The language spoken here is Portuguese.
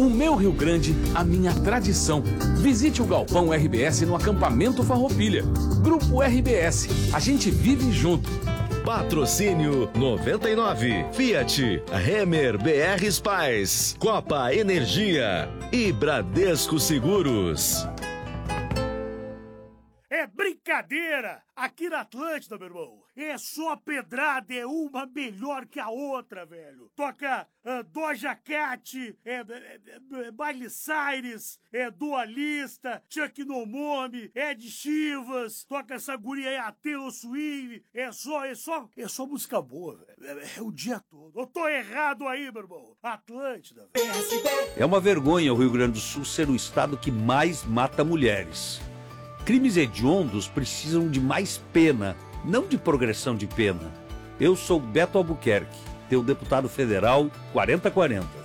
O meu Rio Grande, a minha tradição. Visite o Galpão RBS no acampamento Farroupilha. Grupo RBS, a gente vive junto. Patrocínio 99, Fiat, Remer BR Spice, Copa Energia e Bradesco Seguros. É brincadeira! Aqui na Atlântida, meu irmão, é só pedrada, é uma melhor que a outra, velho. Toca Doja Cat, Miley Cyrus, Dua Lista, Chuck Nomomi, Ed Chivas, toca essa guria aí, a Taylor Swift, é só música boa, velho. É o dia todo. Eu tô errado aí, meu irmão. Atlântida, velho. É uma vergonha o Rio Grande do Sul ser o estado que mais mata mulheres. Crimes hediondos precisam de mais pena, não de progressão de pena. Eu sou Beto Albuquerque, teu deputado federal 4040.